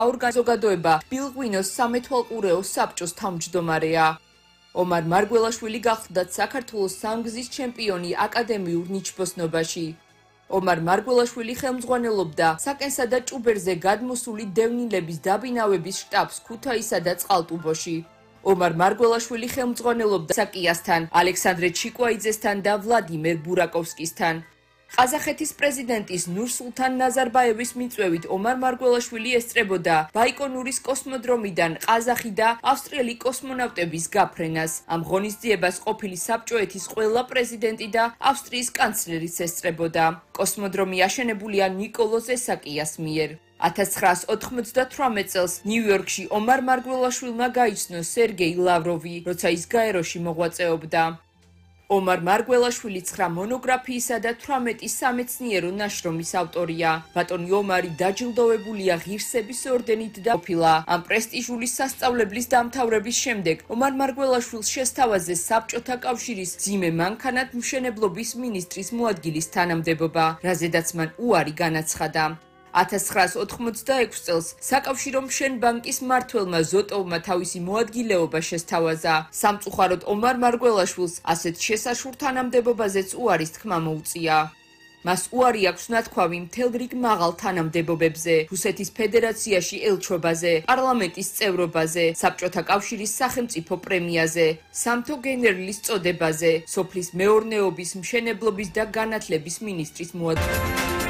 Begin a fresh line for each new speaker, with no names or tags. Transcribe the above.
საორგანიზოგადოება ბილღვინოს სამეთვალყურეო საბჭოს თავმჯდომარეა. ომარ მარგველაშვილი გახლდათ საქართველოს სამგზის ჩემპიონი აკადემიურ ნიჩბოსნობაში. ომარ მარგველაშვილი ხელმძღვანელობდა საკენსა და ჭუბერზე გადმოსული დევნილების დაბინავების შტაბს ქუთაისსა და წყალტუბოში. ომარ მარგველაშვილი ხელმძღვანელობდა საკიასთან, ალექსანდრე ჩიკვაიძესთან და ვლადიმერ ბურაკოვსკისთან. ყაზახეთის პრეზიდენტის ნურსულთან ნაზარბაევის მიწვევით ომარ მარგველაშვილი ესწრებოდა ბაიკონურის კოსმოდრომიდან ყაზახი და ავსტრიელი კოსმონავტების გაფრენას. ამ ღონისძიებას ყოფილი საბჭოეთის ყველა პრეზიდენტი და ავსტრიის კანცლერიც ესწრებოდა. კოსმოდრომი აშენებულია ნიკოლოზ ესაკიას მიერ. 1998 წელს ნიუ-იორკში ომარ მარგველაშვილმა გაიცნო სერგეი ლავროვი, როცა ის გაეროში მოღვაწეობდა. ომარ მარგველაშვილი 9 მონოგრაფიისა და 18 სამეცნიერო ნაშრომის ავტორია. ბატონი ომარი დაჯილდოვებულია ღირსების ორდენით და ყოფილა. ამ პრესტიჟული სასწავლებლის დამთავრების შემდეგ ომარ მარგველაშვილს შესთავაზეს საბჭოთა კავშირის მძიმე მანქანად მშენებლობის მინისტრის მოადგილის თანამდებობა, რაზედაც მან უარი განაცხადა. 1986 წელს საკავშირო მშენბანკის მმართველმა ზოტოვმა თავისი მოადგილეობა შესთავაზა. სამწუხაროდ ომარ მარგველაშვილს ასეთ შესაშურ თანამდებობაზეც უარის თქმა მოუწია. მას უარი აქვს ნათქვამი მთელ რიგ მაღალ თანამდებობებზე, რუსეთის ფედერაციაში ელჩობაზე, პარლამენტის წევრობაზე, საბჭოთა კავშირის სახელმწიფო პრემიაზე, სამთო გენერლის წოდებაზე, სოფლის მეურნეობის, მშენებლობის და განათლების მინისტრის მოადგილეობაზე.